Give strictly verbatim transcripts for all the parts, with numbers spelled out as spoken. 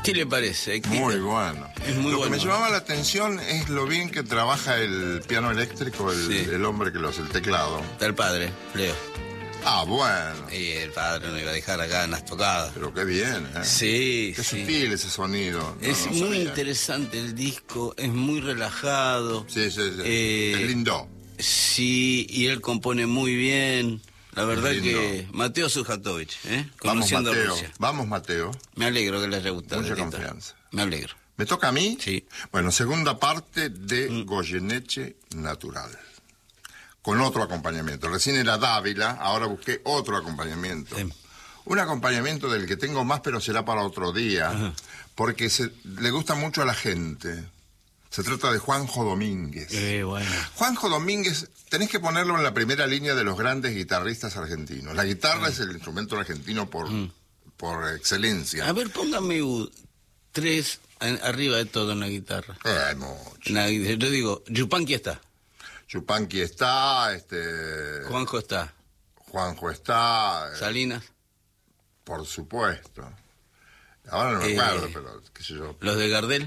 ¿Qué le parece? ¿Qué Muy bueno. Es muy lo bueno. que me llamaba la atención es lo bien que trabaja el piano eléctrico, el, Sí. el hombre que lo hace, el teclado. Está el padre, Leo. Ah, bueno. Y el padre no iba a dejar acá en las tocadas. Pero qué bien, ¿eh? Sí, Qué sí. sutil ese sonido. No, Es no muy sabía. interesante el disco, es muy relajado. Sí, sí, sí. Eh, es lindo. Sí, y él compone muy bien. La verdad Es lindo. que Mateo Sujatovich, ¿eh? Vamos, Conociendo Mateo. Rusia. Vamos, Mateo. Me alegro que les haya gustado. Mucha Tita. confianza. Me alegro. ¿Me toca a mí? Sí. Bueno, segunda parte de Mm. Goyeneche Natural. Con otro acompañamiento. Recién era Dávila, ahora busqué otro acompañamiento. Sí. Un acompañamiento del que tengo más, pero será para otro día, Ajá. porque se, le gusta mucho a la gente. Se trata de Juanjo Domínguez. Eh, bueno. Juanjo Domínguez, tenés que ponerlo en la primera línea de los grandes guitarristas argentinos. La guitarra es el instrumento argentino por, Mm. por excelencia. A ver, póngame u- tres en- arriba de todo en la guitarra. Eh, hay mucho. En la gui- yo digo, Yupanqui está, Yupanqui está, este... Juanjo está, Juanjo está, eh, Salinas, por supuesto. Ahora no me Eh, acuerdo, pero qué sé yo. los de Gardel.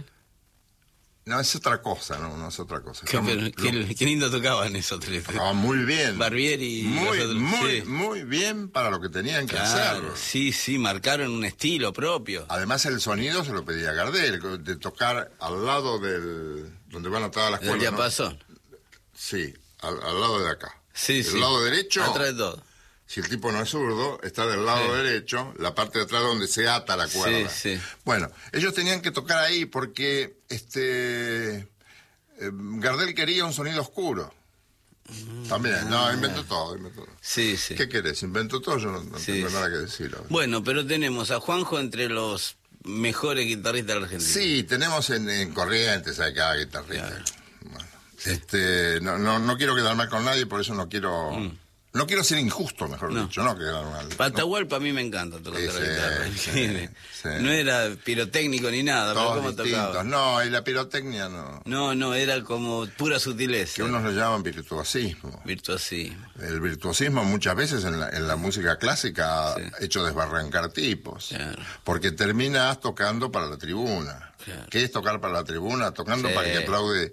No, es otra cosa, no, no es otra cosa. Qué, Estamos- pero- qué- qué lindo tocaban esos tres. tocaban muy bien. Barbieri y Muy, los otros, muy, sí. muy bien para lo que tenían que hacer. Claro, sí, sí, marcaron un estilo propio. Además el sonido se lo pedía Gardel, de tocar al lado del... donde van atadas las El cuerdas, ¿no? diapasón. Sí, al, al lado de acá. Sí, el sí. lado derecho, Atrás de todo. si el tipo no es zurdo, está del lado Sí. derecho, la parte de atrás donde se ata la cuerda. Sí, sí. Bueno, ellos tenían que tocar ahí porque este eh, Gardel quería un sonido oscuro. También, no, inventó todo, inventó todo. Sí, sí. ¿Qué querés? Inventó todo, yo no, no Sí, tengo sí. nada que decir ahora. Bueno, pero tenemos a Juanjo entre los mejores guitarristas de la Argentina. Sí, tenemos en, en Corrientes a cada guitarrista. Claro. Bueno, este, no, no, no quiero quedar mal con nadie, por eso no quiero... Mm. No quiero ser injusto, mejor No. dicho, no quedar mal. Patahualpa a mí me encanta tocar Sí, la sí, guitarra. sí, sí. No era pirotécnico ni nada, pero Todos cómo distintos. tocaba. No, y la pirotecnia no. No, no, era como pura sutileza. Que unos le llaman virtuosismo. Virtuosismo. El virtuosismo muchas veces en la, en la música clásica Sí. ha hecho desbarrancar tipos. Claro. Porque terminas tocando para la tribuna. Claro. ¿Qué es tocar para la tribuna? Tocando Sí. para que aplaude